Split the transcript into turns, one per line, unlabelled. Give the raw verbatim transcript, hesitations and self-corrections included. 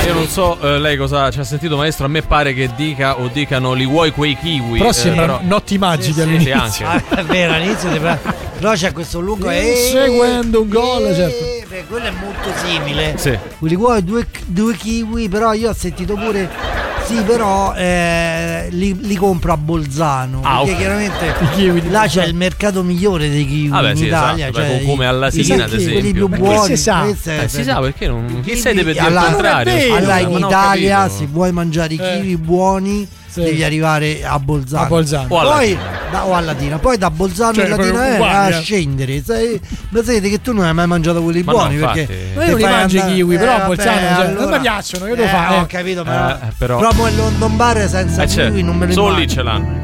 io non so eh, lei cosa ci ha sentito, maestro. A me pare che dica o dicano li vuoi quei kiwi.
Però
eh,
sembrano
però...
notti magiche
sì,
all'inizio.
sì,
Ah, è vero, all'inizio ti fa... però c'è questo lungo
Eh, seguendo un gol,
eh,
certo.
beh, quello è molto simile.
Sì.
Li vuoi due, due kiwi, però io ho sentito pure sì, però eh, li, li compro a Bolzano,
Ah,
perché
ok.
chiaramente
I kiwi
là c'è il mercato migliore dei kiwi
Ah, beh,
in
sì,
Italia,
esatto,
cioè
beh, come
i-
alla
i
Sina, ad
secchi, quelli
esempio.
più
Ma
chi
buoni.
si sa?
Questo è-
Eh, si sa perché non. Chi
I
sei per
kiwi
dire il
alla-
contrario?
non è
scusa,
vero.
Allora in
ma non ho
Italia
capito.
se vuoi mangiare i
Eh.
kiwi buoni
Sì.
devi arrivare a Bolzano,
A Bolzano.
O alla
poi
Latina.
da, o a Latina, poi da Bolzano
Cioè,
e Latina
proprio
è
uguali,
a
eh.
scendere. Sai, ma sapete che tu non hai mai mangiato quelli
Ma
buoni,
no,
perché
infatti.
Ma io non li
fai
mangio i
andare-
kiwi, però
eh,
a Bolzano
vabbè,
cioè,
allora-
non mi piacciono, io devo
eh,
fare.
ho capito, però
Eh, però-
proprio il London Bar senza
Eh, c'è.
kiwi non me lo
Solo lì
immagino.
ce l'hanno.